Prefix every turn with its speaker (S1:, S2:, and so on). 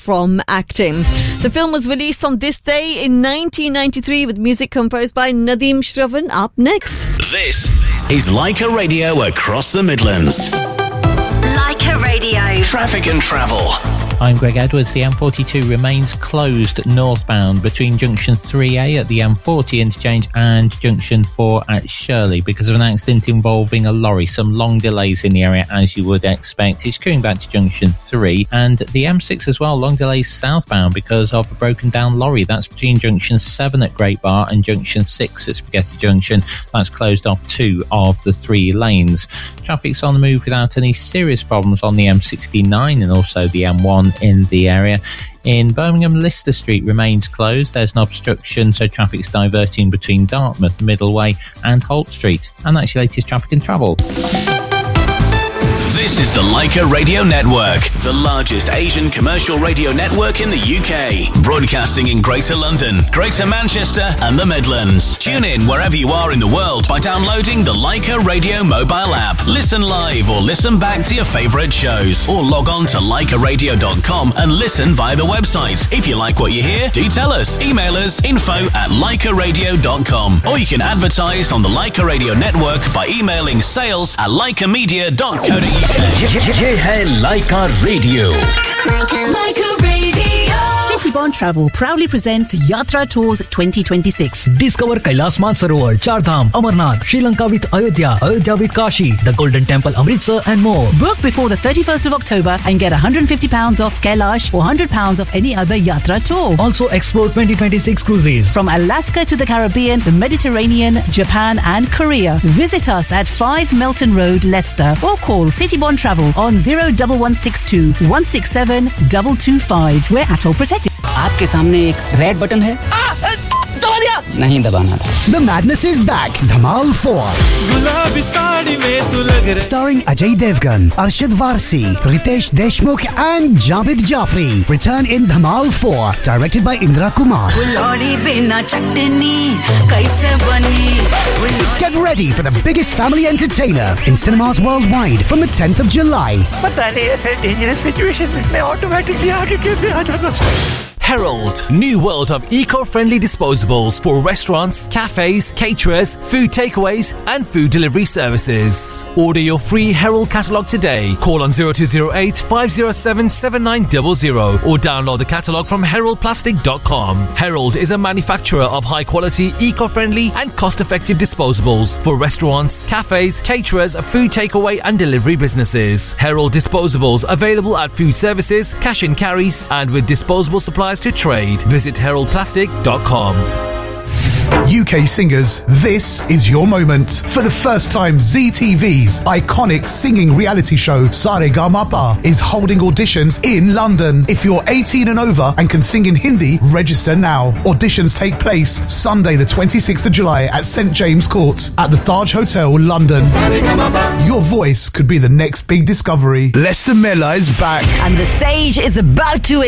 S1: from acting. The film was released on this day in 1993 with music composed by Nadeem Shravan. Up next.
S2: This is Leica Radio across the Midlands.
S3: Leica Radio.
S2: Traffic and travel.
S4: I'm Greg Edwards. The M42 remains closed northbound between junction 3A at the M40 interchange and junction 4 at Shirley because of an accident involving a lorry. Some long delays in the area, as you would expect. It's going back to junction 3, and the M6 as well, long delays southbound because of a broken down lorry. That's between junction 7 at Great Bar and junction 6 at Spaghetti Junction. That's closed off 2 of the 3 lanes. Traffic's on the move without any serious problems on the M69 and also the M1 in the area. In Birmingham, Lister Street remains closed. There's an obstruction, so traffic's diverting between Dartmouth, Middleway and Holt Street. And that's your latest traffic and travel.
S2: This is the Leica Radio Network, the largest Asian commercial radio network in the UK. Broadcasting in Greater London, Greater Manchester and the Midlands. Tune in wherever you are in the world by downloading the Leica Radio mobile app. Listen live or listen back to your favourite shows. Or log on to leicaradio.com and listen via the website. If you like what you hear, do tell us. Email us info@leicaradio.com. Or you can advertise on the Leica Radio Network by emailing sales@leicamedia.co.uk.
S5: ये है Leica Radio.
S3: Leica Radio.
S6: Citybond Travel proudly presents Yatra Tours 2026.
S7: Discover Kailas Mansarovar, Chardham, Amarnath, Sri Lanka with Ayodhya, Ayodhya with Kashi, the Golden Temple Amritsar and more.
S6: Book before the 31st of October and get £150 off Kailash or £100 off any other Yatra tour.
S7: Also explore 2026 cruises
S6: From Alaska to the Caribbean, the Mediterranean, Japan and Korea. Visit us at 5 Melton Road, Leicester, or call Citybond Travel on 01162 167 225. We're at all protected.
S8: आपके सामने एक red button है नहीं दबाना था.
S9: The madness is back. Dhamal 4. Starring Ajay Devgan, Arshad Varsi, Ritesh Deshmukh and Javed Jafri. Return in Dhamal 4. Directed by Indra Kumar. Get ready for the biggest family entertainer in cinemas worldwide from the 10th of July.
S10: Herald, new world of eco-friendly disposables for restaurants, cafes, caterers, food takeaways and food delivery services. Order your free Herald catalogue today. Call on 0208 507 7900 or download the catalogue from heraldplastic.com. Herald is a manufacturer of high-quality, eco-friendly and cost-effective disposables for restaurants, cafes, caterers, food takeaway and delivery businesses. Herald disposables available at food services, cash and carries and with disposable supplies to trade. Visit heraldplastic.com.
S11: UK singers, this is your moment. For the first time, ZTV's iconic singing reality show Saregama is holding auditions in London. If you're 18 and over and can sing in Hindi, register now. Auditions take place Sunday the 26th of July at St James Court at the Taj Hotel, London. Your voice could be the next big discovery. Leicester Mella is back.
S1: And the stage is about to